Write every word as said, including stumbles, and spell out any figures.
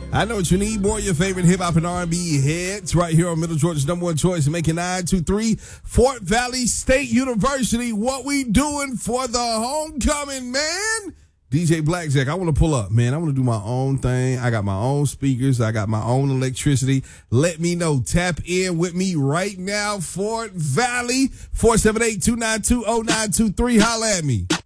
I know what you need. More of your favorite hip-hop and R and B hits right here on Middle Georgia's number one choice. Making nine two three Fort Valley State University. What we doing for the homecoming, man? D J Blackjack, I want to pull up, man. I want to do my own thing. I got my own speakers. I got my own electricity. Let me know. Tap in with me right now, Fort Valley. four seven eight, two nine two, zero nine two three. Holla at me.